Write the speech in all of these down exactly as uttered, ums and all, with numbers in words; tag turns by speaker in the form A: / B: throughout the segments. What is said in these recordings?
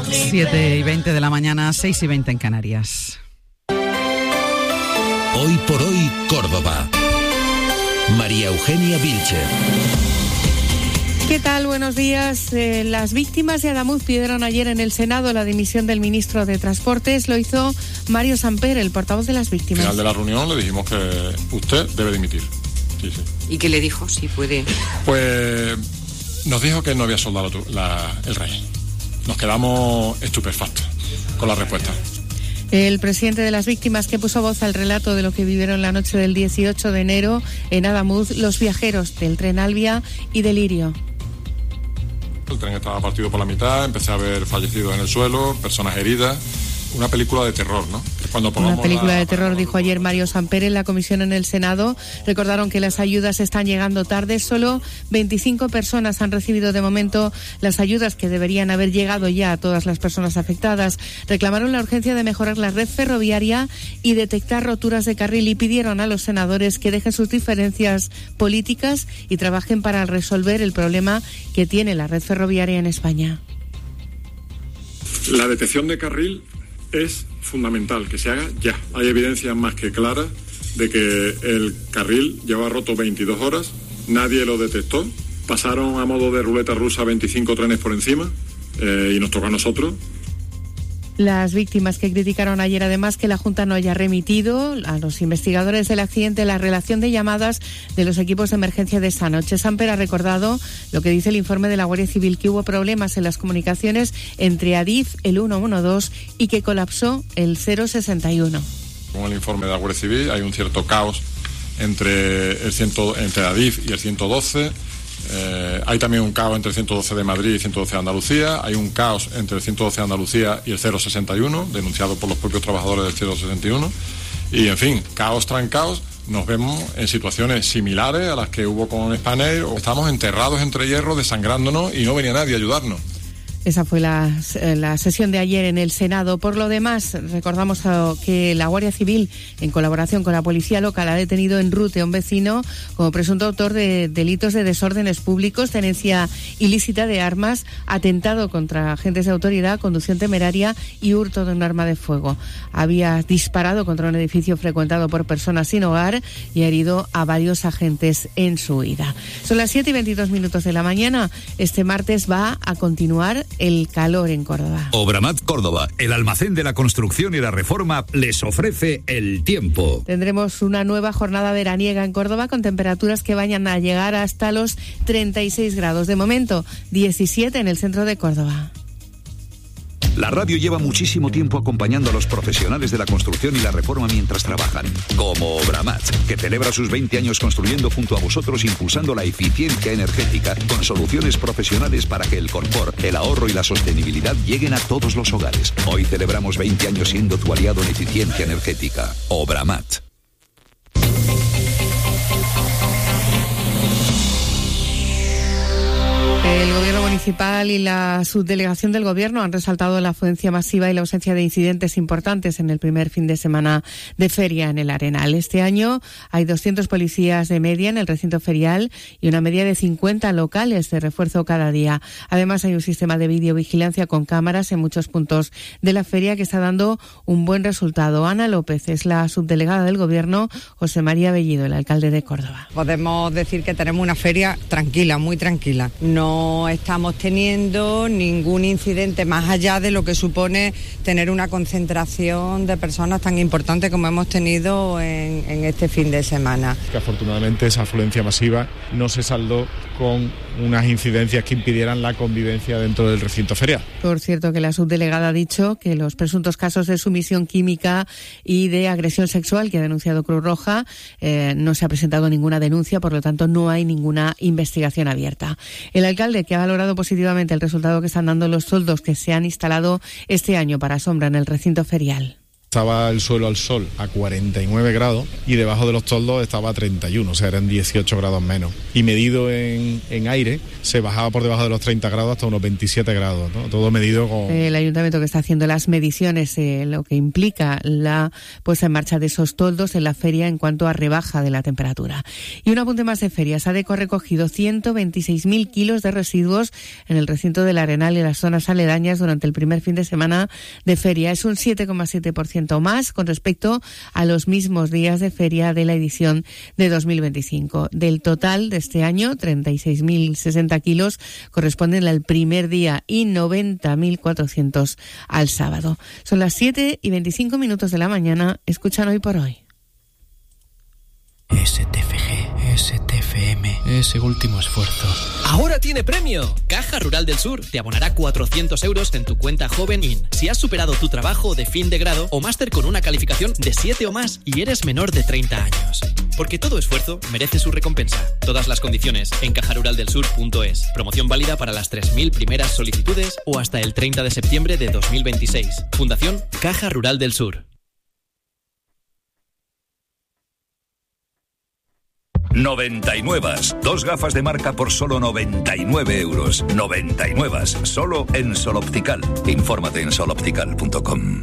A: siete y veinte de la mañana, seis y veinte en Canarias.
B: Hoy por hoy, Córdoba. María Eugenia Vilche.
C: ¿Qué tal? Buenos días. Eh, las víctimas de Adamuz pidieron ayer en el Senado la dimisión del ministro de Transportes. Lo hizo Mario Samper, el portavoz de las víctimas.
D: Al final de la reunión le dijimos que usted debe dimitir. Sí, sí.
E: ¿Y qué le dijo? Si puede.
D: Pues nos dijo que no había soldado la, el rey. Nos quedamos estupefactos con la respuesta.
C: El presidente de las víctimas, que puso voz al relato de lo que vivieron la noche del dieciocho de enero en Adamuz los viajeros del tren Albia y del Lirio.
D: El tren estaba partido por la mitad, empecé a ver fallecidos en el suelo, personas heridas. Una película de terror, ¿no? Cuando
C: Una película
D: la...
C: de terror, dijo ayer Mario Samper en la comisión en el Senado. Recordaron que las ayudas están llegando tarde. Solo veinticinco personas han recibido de momento las ayudas que deberían haber llegado ya a todas las personas afectadas. Reclamaron la urgencia de mejorar la red ferroviaria y detectar roturas de carril y pidieron a los senadores que dejen sus diferencias políticas y trabajen para resolver el problema que tiene la red ferroviaria en España.
D: La detección de carril es fundamental que se haga ya. Hay evidencias más que claras de que el carril lleva roto veintidós horas, nadie lo detectó, pasaron a modo de ruleta rusa veinticinco trenes por encima eh, y nos toca a nosotros.
C: Las víctimas que criticaron ayer además que la Junta no haya remitido a los investigadores del accidente la relación de llamadas de los equipos de emergencia de esa noche. Samper ha recordado lo que dice el informe de la Guardia Civil, que hubo problemas en las comunicaciones entre Adif, el ciento doce y que colapsó el cero sesenta y uno.
D: Con el informe de la Guardia Civil hay un cierto caos entre, el ciento, entre Adif y el ciento doce. Eh, hay también un caos entre el ciento doce de Madrid y el ciento doce de Andalucía. Hay un caos entre el ciento doce de Andalucía y el cero sesenta y uno, denunciado por los propios trabajadores del cero sesenta y uno. Y, en fin, caos tras caos. Nos vemos en situaciones similares a las que hubo con Spanair. Estamos enterrados entre hierro, desangrándonos y no venía nadie a ayudarnos.
C: Esa fue la, la sesión de ayer en el Senado. Por lo demás, recordamos que la Guardia Civil, en colaboración con la Policía Local, ha detenido en Rute a un vecino como presunto autor de delitos de desórdenes públicos, tenencia ilícita de armas, atentado contra agentes de autoridad, conducción temeraria y hurto de un arma de fuego. Había disparado contra un edificio frecuentado por personas sin hogar y ha herido a varios agentes en su huida. Son las siete y veintidós minutos de la mañana. Este martes va a continuar el calor en Córdoba.
B: Obramat Córdoba, el almacén de la construcción y la reforma, les ofrece el tiempo.
C: Tendremos una nueva jornada veraniega en Córdoba con temperaturas que vayan a llegar hasta los treinta y seis grados. De momento, diecisiete en el centro de Córdoba.
B: La radio lleva muchísimo tiempo acompañando a los profesionales de la construcción y la reforma mientras trabajan, como Obramat, que celebra sus veinte años construyendo junto a vosotros, impulsando la eficiencia energética con soluciones profesionales para que el confort, el ahorro y la sostenibilidad lleguen a todos los hogares. Hoy celebramos veinte años siendo tu aliado en eficiencia energética. Obramat.
C: El Gobierno municipal y la subdelegación del Gobierno han resaltado la afluencia masiva y la ausencia de incidentes importantes en el primer fin de semana de feria en el Arenal. Este año hay doscientos policías de media en el recinto ferial y una media de cincuenta locales de refuerzo cada día. Además, hay un sistema de videovigilancia con cámaras en muchos puntos de la feria que está dando un buen resultado. Ana López es la subdelegada del Gobierno, José María Bellido, el alcalde de Córdoba.
F: Podemos decir que tenemos una feria tranquila, muy tranquila. No No estamos teniendo ningún incidente más allá de lo que supone tener una concentración de personas tan importante como hemos tenido en, en este fin de semana.
G: Que afortunadamente esa afluencia masiva no se saldó con unas incidencias que impidieran la convivencia dentro del recinto ferial.
C: Por cierto, que la subdelegada ha dicho que los presuntos casos de sumisión química y de agresión sexual que ha denunciado Cruz Roja, eh, no se ha presentado ninguna denuncia, por lo tanto no hay ninguna investigación abierta. El alcalde, que ha valorado positivamente el resultado que están dando los toldos que se han instalado este año para sombra en el recinto ferial.
G: Estaba el suelo al sol a cuarenta y nueve grados y debajo de los toldos estaba a treinta y uno, o sea, eran dieciocho grados menos. Y medido en, en aire, se bajaba por debajo de los treinta grados hasta unos veintisiete grados, ¿no? Todo medido con...
C: El ayuntamiento que está haciendo las mediciones, eh, lo que implica la puesta en marcha de esos toldos en la feria en cuanto a rebaja de la temperatura. Y un apunte más de ferias. ADECO ha recogido ciento veintiséis mil kilos de residuos en el recinto del Arenal y las zonas aledañas durante el primer fin de semana de feria. Es un siete coma siete por ciento más con respecto a los mismos días de feria de la edición de dos mil veinticinco. Del total de este año, treinta y seis mil sesenta kilos corresponden al primer día y noventa mil cuatrocientos al sábado. Son las siete y veinticinco minutos de la mañana. Escuchan Hoy por Hoy.
E: S T F G, S T F M, ese último esfuerzo.
H: ¡Ahora tiene premio! Caja Rural del Sur te abonará cuatrocientos euros en tu cuenta Joven In si has superado tu trabajo de fin de grado o máster con una calificación de siete o más y eres menor de treinta años. Porque todo esfuerzo merece su recompensa. Todas las condiciones en caja rural del sur punto es. Promoción válida para las tres mil primeras solicitudes o hasta el treinta de septiembre de dos mil veintiséis. Fundación Caja Rural del Sur.
B: noventa y nueve. Dos gafas de marca por solo noventa y nueve euros. noventa y nueve. Solo en Sol Optical. Infórmate en sol optical punto com.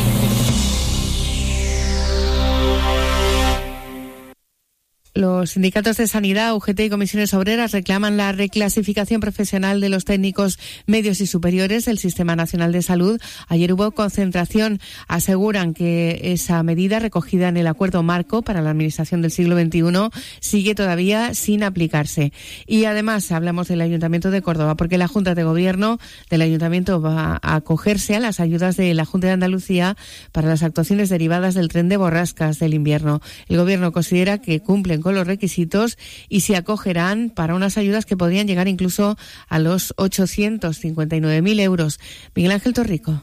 C: Los sindicatos de Sanidad, U G T y Comisiones Obreras reclaman la reclasificación profesional de los técnicos medios y superiores del Sistema Nacional de Salud. Ayer hubo concentración. Aseguran que esa medida recogida en el Acuerdo Marco para la Administración del siglo veintiuno sigue todavía sin aplicarse. Y además hablamos del Ayuntamiento de Córdoba, porque la Junta de Gobierno del Ayuntamiento va a acogerse a las ayudas de la Junta de Andalucía para las actuaciones derivadas del tren de borrascas del invierno. El Gobierno considera que cumplen con los requisitos y se acogerán para unas ayudas que podrían llegar incluso a los ochocientos cincuenta y nueve mil euros. Miguel Ángel Torrico.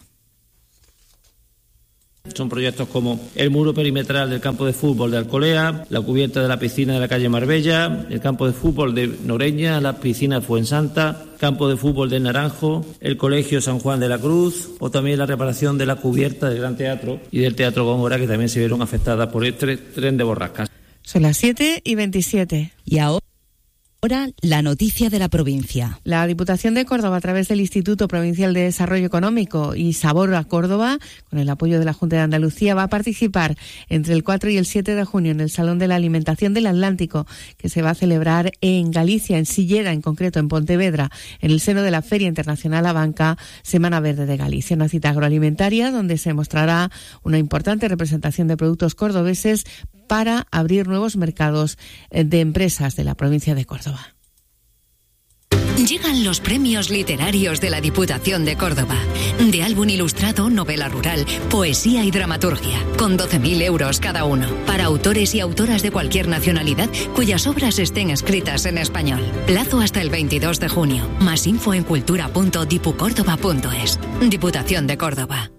I: Son proyectos como el muro perimetral del campo de fútbol de Alcolea, la cubierta de la piscina de la calle Marbella, el campo de fútbol de Noreña, la piscina de Fuensanta, campo de fútbol de Naranjo, el colegio San Juan de la Cruz o también la reparación de la cubierta del Gran Teatro y del Teatro Góngora, que también se vieron afectadas por este tren de borrascas.
C: Son las siete y veintisiete.
J: Y ahora la noticia de la provincia.
C: La Diputación de Córdoba, a través del Instituto Provincial de Desarrollo Económico y Sabor a Córdoba, con el apoyo de la Junta de Andalucía, va a participar entre el cuatro y el siete de junio en el Salón de la Alimentación del Atlántico, que se va a celebrar en Galicia, en Silleda, en concreto en Pontevedra, en el seno de la Feria Internacional Abanca, Semana Verde de Galicia. Una cita agroalimentaria donde se mostrará una importante representación de productos cordobeses para abrir nuevos mercados de empresas de la provincia de Córdoba.
J: Llegan los premios literarios de la Diputación de Córdoba. De álbum ilustrado, novela rural, poesía y dramaturgia, con doce mil euros cada uno. Para autores y autoras de cualquier nacionalidad cuyas obras estén escritas en español. Plazo hasta el veintidós de junio. Más info en cultura punto dipucórdoba punto es. Diputación de Córdoba.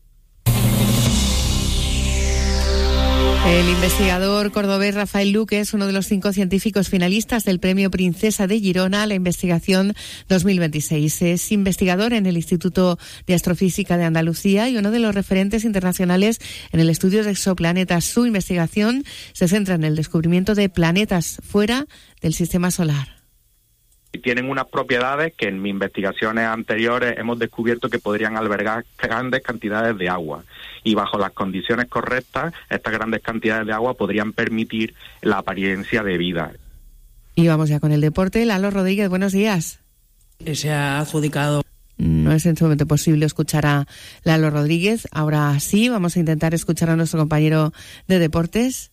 C: El investigador cordobés Rafael Luque es uno de los cinco científicos finalistas del Premio Princesa de Girona a la investigación dos mil veintiséis. Es investigador en el Instituto de Astrofísica de Andalucía y uno de los referentes internacionales en el estudio de exoplanetas. Su investigación se centra en el descubrimiento de planetas fuera del sistema solar.
K: Tienen unas propiedades que en mis investigaciones anteriores hemos descubierto que podrían albergar grandes cantidades de agua, y bajo las condiciones correctas estas grandes cantidades de agua podrían permitir la apariencia de vida.
C: Y vamos ya con el deporte. Lalo Rodríguez, buenos días.
L: Se ha adjudicado.
C: No es en su momento posible escuchar a Lalo Rodríguez. Ahora sí, vamos a intentar escuchar a nuestro compañero de deportes.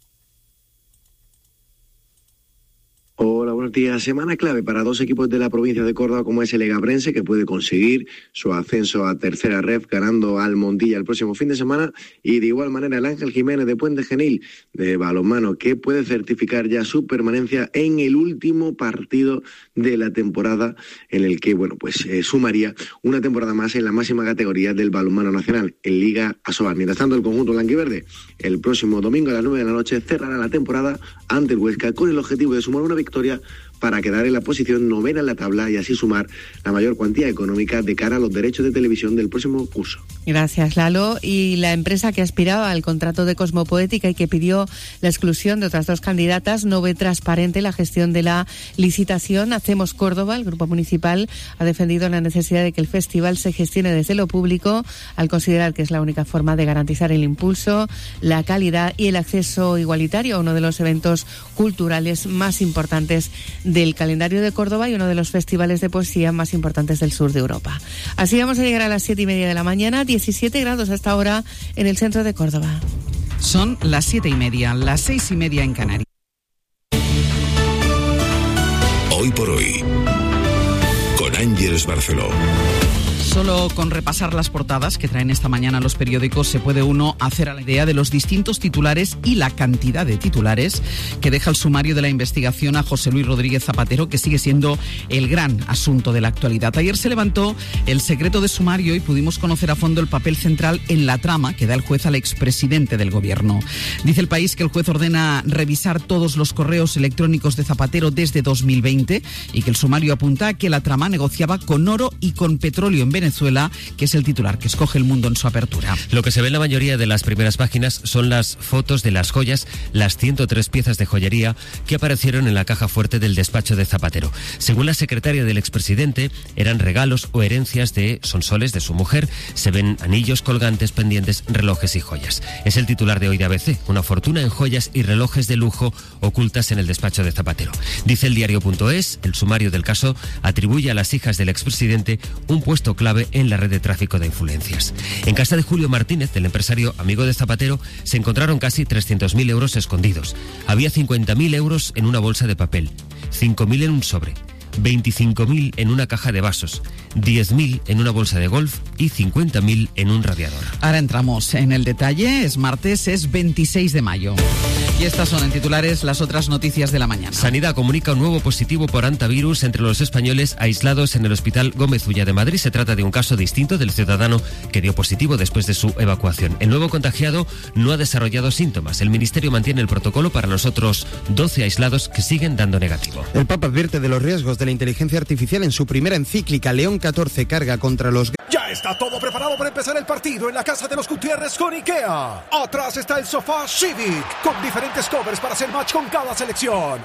M: Hola, buenos días. Semana clave para dos equipos de la provincia de Córdoba, como es el Egabrense, que puede conseguir su ascenso a tercera ref ganando al Montilla el próximo fin de semana, y de igual manera el Ángel Jiménez de Puente Genil de balonmano, que puede certificar ya su permanencia en el último partido de la temporada, en el que bueno pues eh, sumaría una temporada más en la máxima categoría del balonmano nacional, en Liga Asobal. Mientras tanto, el conjunto blanquiverde el próximo domingo a las nueve de la noche cerrará la temporada ante el Huesca con el objetivo de sumar una victoria para quedar en la posición novena en la tabla y así sumar la mayor cuantía económica de cara a los derechos de televisión del próximo curso.
C: Gracias, Lalo. Y la empresa que aspiraba al contrato de Cosmopoética y que pidió la exclusión de otras dos candidatas no ve transparente la gestión de la licitación. Hacemos Córdoba, el grupo municipal, ha defendido la necesidad de que el festival se gestione desde lo público, al considerar que es la única forma de garantizar el impulso, la calidad y el acceso igualitario a uno de los eventos culturales más importantes del calendario de Córdoba y uno de los festivales de poesía más importantes del sur de Europa. Así vamos a llegar a las siete y media de la mañana, diecisiete grados hasta ahora en el centro de Córdoba.
A: Son las siete y media, las seis y media en Canarias.
N: Hoy por hoy, con Ángeles Barceló.
A: Solo con repasar las portadas que traen esta mañana los periódicos se puede uno hacer a la idea de los distintos titulares y la cantidad de titulares que deja el sumario de la investigación a José Luis Rodríguez Zapatero, que sigue siendo el gran asunto de la actualidad. Ayer se levantó el secreto de sumario y pudimos conocer a fondo el papel central en la trama que da el juez al expresidente del gobierno. Dice El País que el juez ordena revisar todos los correos electrónicos de Zapatero desde dos mil veinte y que el sumario apunta a que la trama negociaba con oro y con petróleo en Venezuela. Venezuela, que es el titular que escoge El Mundo en su apertura.
O: Lo que se ve en la mayoría de las primeras páginas son las fotos de las joyas, las ciento tres piezas de joyería que aparecieron en la caja fuerte del despacho de Zapatero. Según la secretaria del expresidente, eran regalos o herencias de Sonsoles, de su mujer. Se ven anillos, colgantes, pendientes, relojes y joyas. Es el titular de hoy de A B C, una fortuna en joyas y relojes de lujo ocultas en el despacho de Zapatero. Dice el diario.es, el sumario del caso atribuye a las hijas del expresidente un puesto clave en la red de tráfico de influencias. En casa de Julio Martínez, del empresario amigo de Zapatero, se encontraron casi trescientos mil euros escondidos. Había cincuenta mil euros en una bolsa de papel, cinco mil en un sobre, veinticinco mil en una caja de vasos, diez mil en una bolsa de golf y cincuenta mil en un radiador.
A: Ahora entramos en el detalle. Es martes, es veintiséis de mayo. Y estas son en titulares las otras noticias de la mañana.
O: Sanidad comunica un nuevo positivo por hantavirus entre los españoles aislados en el Hospital Gómez Ulla de Madrid. Se trata de un caso distinto del ciudadano que dio positivo después de su evacuación. El nuevo contagiado no ha desarrollado síntomas. El Ministerio mantiene el protocolo para los otros doce aislados que siguen dando negativo.
P: El Papa advierte de los riesgos de la inteligencia artificial en su primera encíclica. León catorce carga contra los...
Q: Ya está todo preparado para empezar el partido en la casa de los Gutiérrez con IKEA. Atrás está el sofá Civic, con diferentes covers para hacer match con cada selección.